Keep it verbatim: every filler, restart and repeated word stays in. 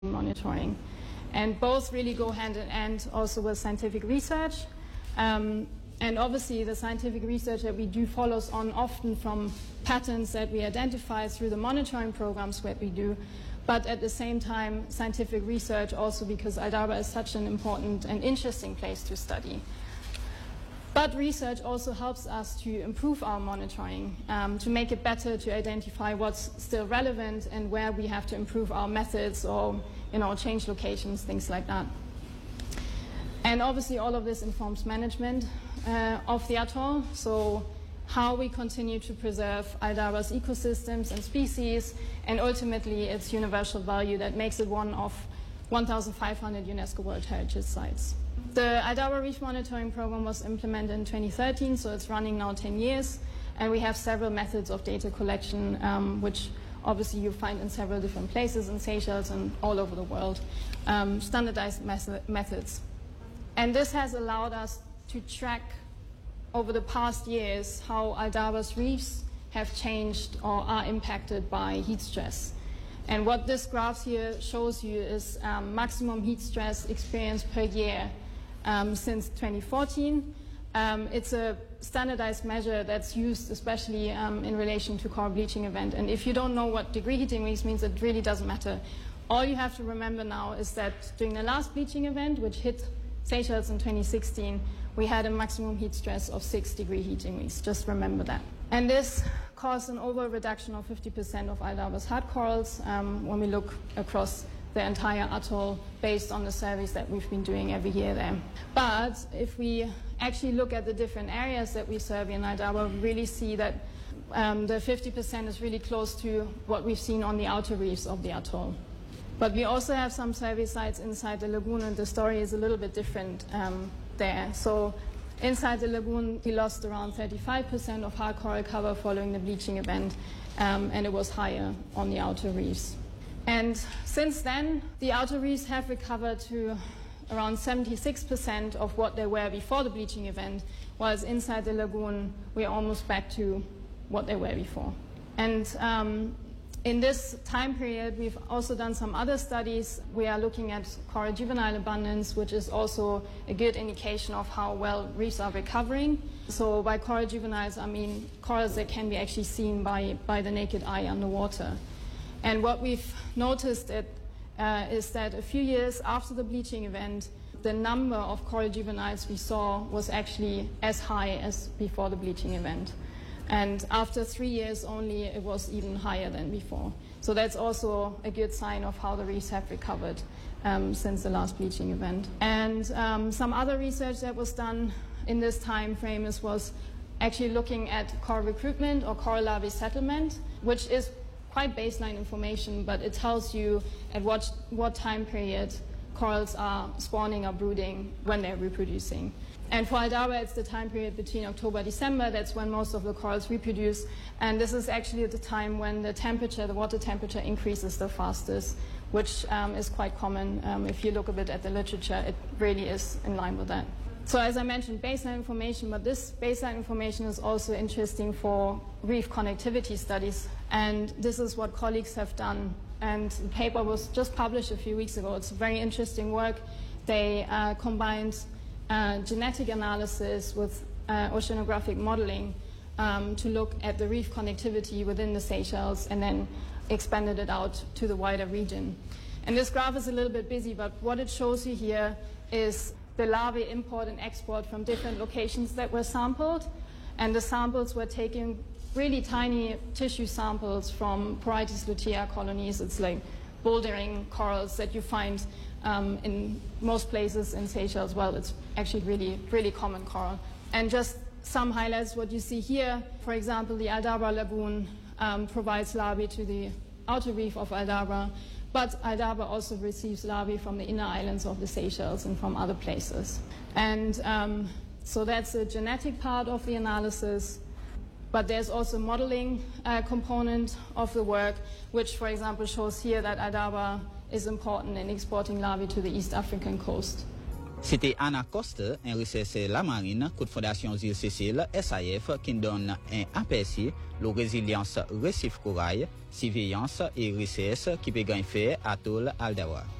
monitoring. And both really go hand in hand also with scientific research. Um, and obviously the scientific research that we do follows on often from patterns that we identify through the monitoring programs that we do, but at the same time scientific research also because Aldabra is such an important and interesting place to study. But research also helps us to improve our monitoring, um, to make it better, to identify what's still relevant and where we have to improve our methods or, you know, change locations, things like that. And obviously all of this informs management uh, of the atoll, so how we continue to preserve Aldabra's ecosystems and species, and ultimately its universal value that makes it one of one thousand five hundred UNESCO World Heritage Sites. The Aldabra Reef Monitoring Program was implemented in twenty thirteen, so it's running now ten years, and we have several methods of data collection, um, which obviously you find in several different places in Seychelles and all over the world, um, standardized method methods. And this has allowed us to track over the past years how Aldabra's reefs have changed or are impacted by heat stress. And what this graph here shows you is um, maximum heat stress experienced per year um, since twenty fourteen. Um, it's a standardized measure that's used especially um, in relation to coral bleaching event. And if you don't know what degree heating means, it really doesn't matter. All you have to remember now is that during the last bleaching event, which hit Seychelles in twenty sixteen, we had a maximum heat stress of six degree heating weeks. Just remember that. And this caused an overall reduction of fifty percent of Aldabra's hard corals um, when we look across the entire atoll based on the surveys that we've been doing every year there. But if we actually look at the different areas that we survey in Aldabra, we really see that um, the fifty percent is really close to what we've seen on the outer reefs of the atoll. But we also have some survey sites inside the lagoon, and the story is a little bit different um, there. So inside the lagoon, we lost around thirty-five percent of hard coral cover following the bleaching event, um, and it was higher on the outer reefs. And since then, the outer reefs have recovered to around seventy-six percent of what they were before the bleaching event, whereas inside the lagoon, we're almost back to what they were before. And um, in this time period, we've also done some other studies. We are looking at coral juvenile abundance, which is also a good indication of how well reefs are recovering. So by coral juveniles, I mean corals that can be actually seen by, by the naked eye underwater. And what we've noticed it, uh, is that a few years after the bleaching event, the number of coral juveniles we saw was actually as high as before the bleaching event. And after three years only, it was even higher than before. So that's also a good sign of how the reefs have recovered um, since the last bleaching event. And um, some other research that was done in this time frame is, was actually looking at coral recruitment or coral larvae settlement, which is quite baseline information, but it tells you at what, what time period corals are spawning or brooding when they're reproducing. And for Aldabra, it's the time period between October and December. That's when most of the corals reproduce. And this is actually at the time when the temperature, the water temperature increases the fastest, which um, is quite common. Um, if you look a bit at the literature, it really is in line with that. So as I mentioned, baseline information, but this baseline information is also interesting for reef connectivity studies. And this is what colleagues have done. And the paper was just published a few weeks ago. It's very interesting work. They uh, combined Uh, genetic analysis with uh, oceanographic modeling um, to look at the reef connectivity within the Seychelles and then expanded it out to the wider region. And this graph is a little bit busy, but what it shows you here is the larvae import and export from different locations that were sampled. And the samples were taken really tiny tissue samples from Porites lutea colonies. It's like bouldering corals that you find Um, in most places in Seychelles. Well, it's actually really, really common coral. And just some highlights, what you see here, for example, the Aldabra lagoon um, provides larvae to the outer reef of Aldabra, but Aldabra also receives larvae from the inner islands of the Seychelles and from other places. And um, so that's the genetic part of the analysis, but there's also a modeling uh, component of the work, which, for example, shows here that Aldabra is important in exporting larvae to the East African coast. C'était Anna Costa, un recherche la marine, coup de Fondation Île Cécile, S A F, qui donne un aperçu de la résilience récif corail, surveillance et recherche qui peut gagner fait à tout Aldawa.